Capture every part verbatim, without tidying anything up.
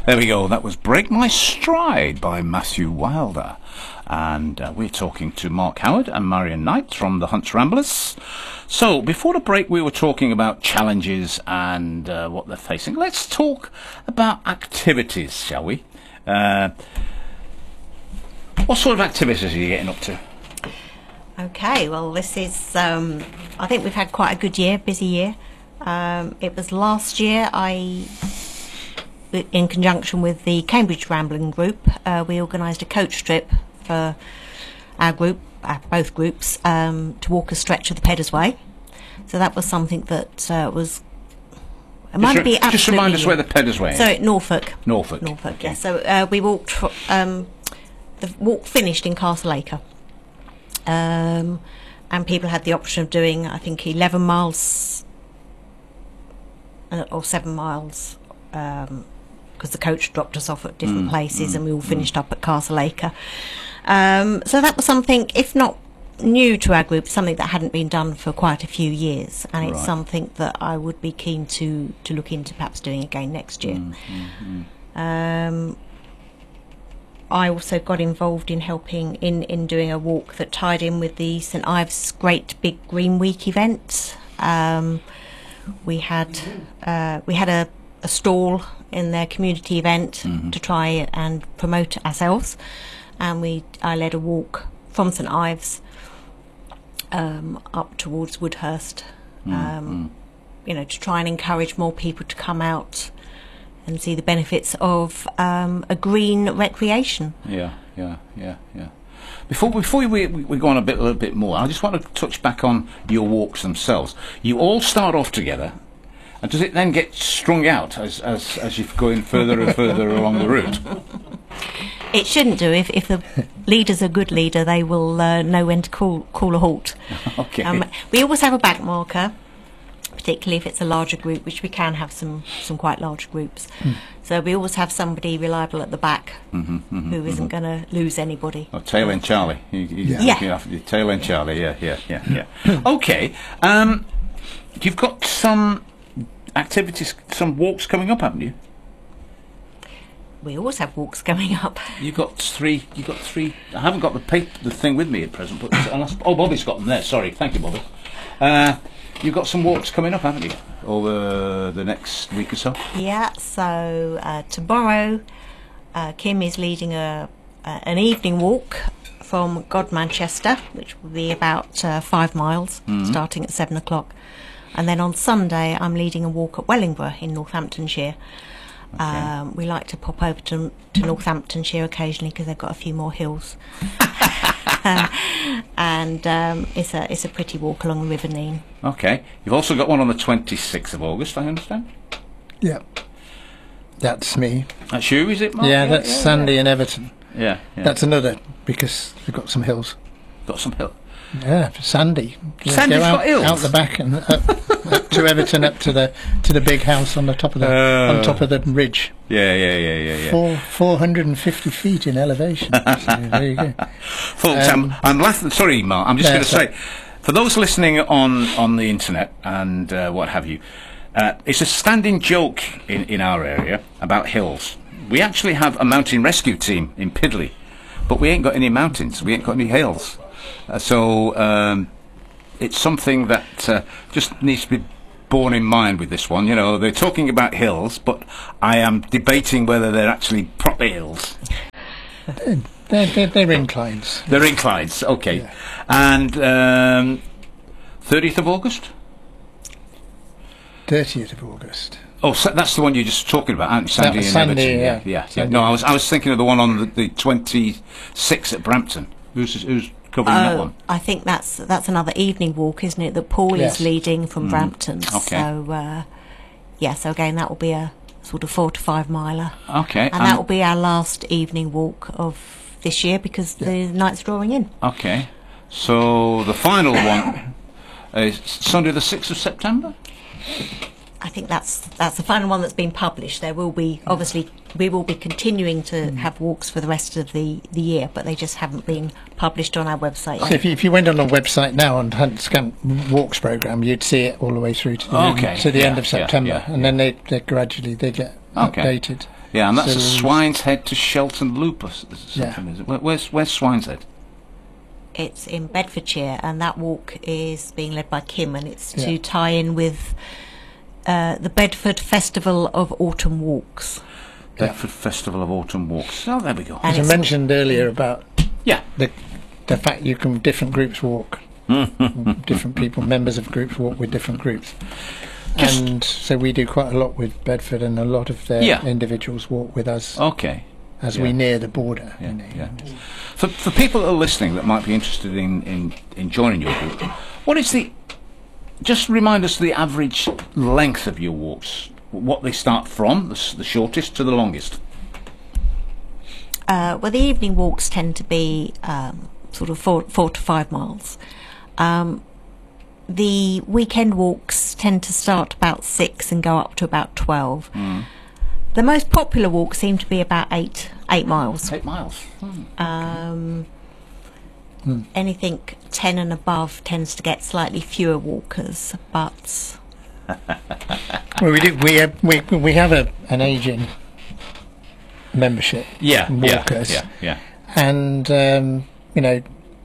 There we go. That was Break My Stride by Matthew Wilder. And uh, we're talking to Mark Howard and Marion Knight from the Hunts Ramblers. So, before the break, we were talking about challenges and uh, what they're facing. Let's talk about activities, shall we? Uh, what sort of activities are you getting up to? Okay, well, this is, um, I think we've had quite a good year, busy year. Um, it was last year, I, in conjunction with the Cambridge Rambling Group, uh, we organised a coach trip for our group, uh, both groups, um, to walk a stretch of the Peddars Way. So that was something that uh, was... It just, might re be just remind us where the Peddars Way is. So Norfolk. Norfolk. Norfolk, okay. yeah. So uh, we walked, um, the walk finished in Castle Acre. Um, and people had the option of doing, I think, eleven miles uh, or seven miles, because um, the coach dropped us off at different mm, places, mm, and we all finished mm. up at Castle Acre. Um, so that was something, if not new to our group, something that hadn't been done for quite a few years, and it's right. something that I would be keen to to look into perhaps doing again next year. Mm, mm, mm. Um, I also got involved in helping in, in doing a walk that tied in with the St Ives Great Big Green Week event. Um, we had uh, we had a, a stall in their community event mm-hmm. to try and promote ourselves, and we I led a walk from St Ives um, up towards Woodhurst, mm-hmm. um, you know, to try and encourage more people to come out and see the benefits of um, a green recreation. Yeah, yeah, yeah, yeah. Before before we, we go on a bit a little bit more, I just want to touch back on your walks themselves. You all start off together, and does it then get strung out as as as you're going further and further along the route? It shouldn't do. If if the leader's a good leader, they will uh, know when to call call a halt. Okay. Um, we always have a back marker, particularly if it's a larger group, which we can have some some quite large groups. Mm. So we always have somebody reliable at the back mm-hmm, mm-hmm, who isn't mm-hmm. going to lose anybody. Oh, tail end Charlie. You, you, yeah. You have, you tail end Charlie. Yeah, yeah, yeah, yeah. Okay. Um, you've got some activities, some walks coming up, haven't you? We always have walks coming up. You've got three. You've got three. I haven't got the paper, the thing with me at present, but unless, oh, Bobby's got them there. Sorry, thank you, Bobby. Uh, You've got some walks coming up, haven't you, over the next week or so? Yeah, so uh, tomorrow uh, Kim is leading a, uh, an evening walk from Godmanchester, which will be about uh, five miles, mm-hmm. starting at seven o'clock. And then on Sunday I'm leading a walk at Wellingborough in Northamptonshire. Okay. Um, we like to pop over to, to Northamptonshire occasionally because they've got a few more hills. uh, and um, it's a it's a pretty walk along the River Nene. Okay. You've also got one on the twenty-sixth of August, I understand? Yeah. That's me. That's you, is it, Mark? Yeah, that's yeah, Sandy yeah. and Everton. Yeah, yeah. That's another, because we've got some hills. Got some hills? Yeah, Sandy. Yeah, Sandy's go out, got hills? Out the back and up, up to Everton, up to the to the big house on the top of the uh, on top of the ridge. Yeah, yeah, yeah, yeah, yeah. Four four hundred and fifty feet in elevation. So there you go. Folks, um, I'm, I'm laughing. Sorry, Mark. I'm just going to say, for those listening on on the internet and uh, what have you, uh, it's a standing joke in in our area about hills. We actually have a mountain rescue team in Pidley, but we ain't got any mountains. We ain't got any hills. Uh, so um, it's something that uh, just needs to be borne in mind with this one. You know, they're talking about hills, but I am debating whether they're actually proper hills. They're, they're, they're inclines. They're inclines, okay. Yeah. And um, thirtieth of August? thirtieth of August. Oh, so that's the one you're just talking about, aren't you? Sandy and Sandy, Everton. yeah. Yeah, yeah, yeah. Sandy. No, I was I was thinking of the one on the, the twenty-sixth at Brampton. Who's who's covering oh, that one? I think that's that's another evening walk, isn't it? That Paul yes. is leading from mm. Brampton. Okay. So uh, yeah, so again that will be a sort of four to five miler. Okay. And, and that will be our last evening walk of this year because yeah. the night's drawing in. Okay. So the final one is Sunday the sixth of September? I think that's that's the final one that's been published. There will be, obviously, we will be continuing to mm. have walks for the rest of the, the year, but they just haven't been published on our website. So if you, if you went on our website now on Hunt Scant Walks programme, you'd see it all the way through to the, okay. end, to the yeah, end of September, yeah, yeah, and then they, they gradually they get Okay. updated. Yeah, and that's So- Swine's Head to Shelton Loop or s- something, Yeah. is it? Where, where's, where's Swine's Head? It's in Bedfordshire, and that walk is being led by Kim, and it's to Yeah. tie in with uh, the Bedford Festival of Autumn Walks. Yeah. Bedford Festival of Autumn Walks. Oh, there we go. And As I it's- mentioned earlier about Yeah. the the fact you can different groups walk, different people, members of groups walk with different groups, Just- and so we do quite a lot with Bedford, and a lot of their Yeah. individuals walk with us Okay. as yeah. we near the border. Yeah, you know. yeah. For, for people that are listening that might be interested in, in, in joining your group, what is the... Just remind us the average length of your walks, what they start from, the, s- the shortest to the longest. Uh, well, the evening walks tend to be um, sort of four, four to five miles. Um, the weekend walks tend to start about six and go up to about twelve. Mm. The most popular walks seem to be about eight eight miles. Eight miles. Hmm. Um, Hmm. Anything ten and above tends to get slightly fewer walkers, but Well, we do. We have, we we have a an ageing membership, Yeah, walkers. yeah, yeah, and um, you know,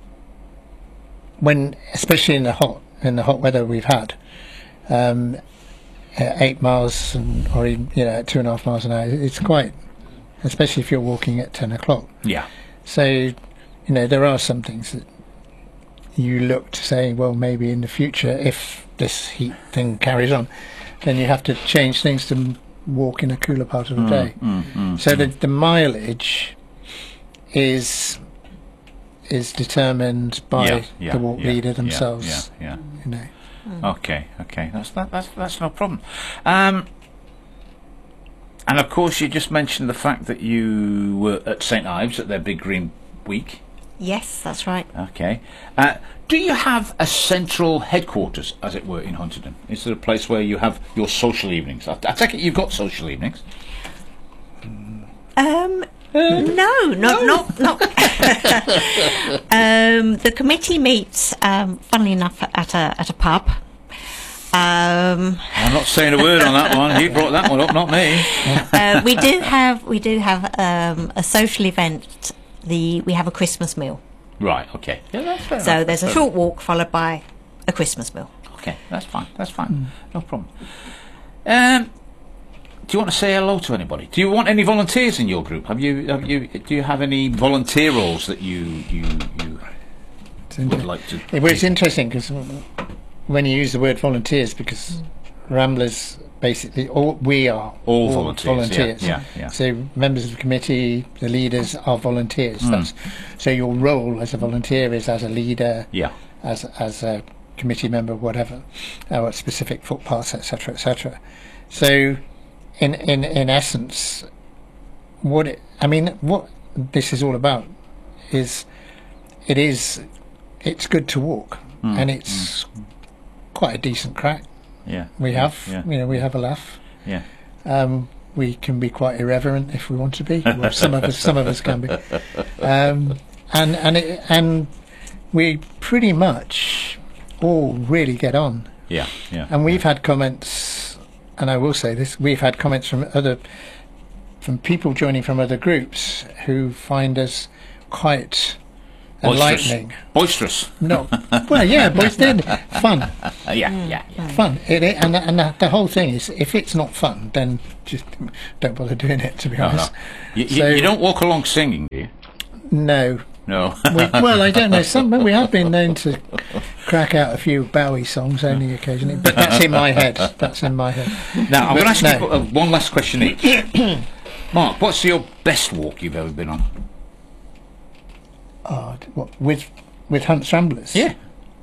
when especially in the hot in the hot weather we've had, um, at eight miles and, or even, you know, at two and a half miles an hour, it's quite, especially if you're walking at ten o'clock. yeah. So, you know, there are some things that you look to say, well, maybe in the future, if this heat thing carries on, then you have to change things to m- walk in a cooler part of the day. Mm, mm, So the, the mileage is is determined by yeah, yeah, the walk yeah, leader yeah, themselves. Yeah, You know, yeah. Okay, okay. That's that, that's that's no problem. Um, and of course, you just mentioned the fact that you were at Saint Ives at their Big Green Week. yes, that's right. Okay. Uh, do you have a central headquarters, as it were, in Hunterdon? Is there a place where you have your social evenings? I, I take it you've got social evenings. Um, no, not not not. um, the committee meets, um, funnily enough, at a at a pub. Um, I'm not saying a word on that one. You brought that one up, not me. uh, we do have we do have um, a social event. The we have a Christmas meal. Right. Okay. Yeah, that's fair So enough. there's a short walk followed by a Christmas meal. Okay, that's fine. That's fine. No problem. Um, do you want to say hello to anybody? Do you want any volunteers in your group? Have you? Have you? Do you have any volunteer roles that you you you It's would inter- like to? it, well, it's interesting because when you use the word volunteers, because Ramblers basically all we are All volunteers, yeah, yeah, yeah. So members of the committee, the leaders are volunteers. Mm. That's, so your role as a volunteer is as a leader, Yeah. as as a committee member, whatever, or specific footpaths, et cetera, et cetera. So, in in in essence, what it, I mean, what this is all about is it is it's good to walk, Mm, and it's quite a decent crack. Yeah. We yeah, have, Yeah. you know, we have a laugh. Yeah. Um, we can be quite irreverent if we want to be. Well, some of us, some of us can be. Um, and and it, and we pretty much all really get on. Yeah. Yeah. And we've had comments, and I will say this: we've had comments from other, from people joining from other groups who find us quite Boisterous. enlightening. Boisterous. No, well, yeah, but it's then fun. Uh, yeah. Yeah. Yeah. Fun. It, it, and and the, the whole thing is, if it's not fun, then just don't bother doing it. To be No, no. honest, You, you, So- you don't walk along singing, do you? no. No. We, well, I don't know. Some we have been known to crack out a few Bowie songs only occasionally, but that's in my head. That's in my head. Now I'm But going to ask no. you uh, one last question each. Mark, what's your best walk you've ever been on? Oh, d- what, with with Hunt's Ramblers. Yeah.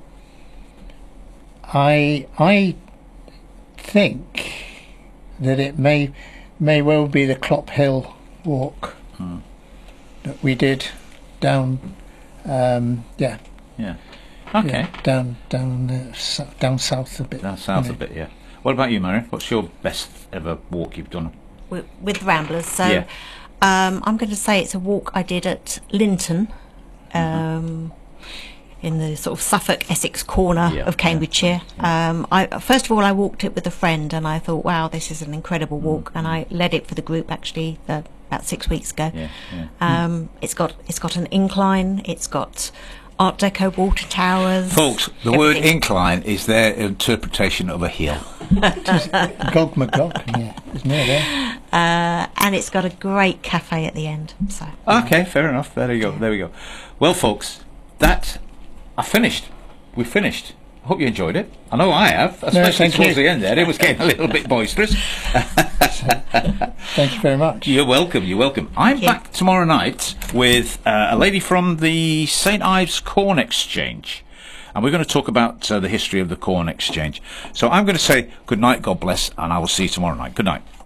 I I think that it may may well be the Clop Hill walk Hmm. that we did down. Um, yeah, Yeah. Okay. yeah, down down uh, s- down south a bit. Down south you a know. bit, yeah. What about you, Mary? What's your best ever walk you've done? with, with Ramblers. So Yeah. um, I'm going to say it's a walk I did at Linton. Um, in the sort of Suffolk Essex corner Yeah, of Cambridgeshire. yeah, Um, I first of all I walked it with a friend, and I thought, wow, this is an incredible walk, and I led it for the group actually uh, about six weeks ago. Yeah, yeah. Um, it's got it's got an incline. It's got Art Deco water towers. Folks, the word everything. incline is their interpretation of a hill. Gog McGog, yeah, it's near there. Uh, and it's got a great cafe at the end. So Okay, fair enough. There you go. There we go. Well, folks, that I finished. We finished. I hope you enjoyed it. I know I have, especially thank towards you. the end there. It was getting a little bit boisterous. Thank you very much. You're welcome. You're welcome. I'm you. back tomorrow night with uh, a lady from the Saint Ives Corn Exchange. And we're going to talk about uh, the history of the Corn Exchange. So I'm going to say good night, God bless, and I will see you tomorrow night. Good night.